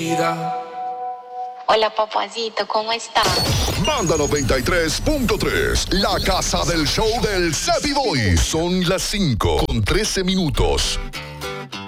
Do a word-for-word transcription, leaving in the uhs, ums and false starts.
vida. Hola, papacito, ¿cómo estás? Banda noventa y tres punto tres, la casa del show del Savvy Boy. Son las cinco con trece minutos.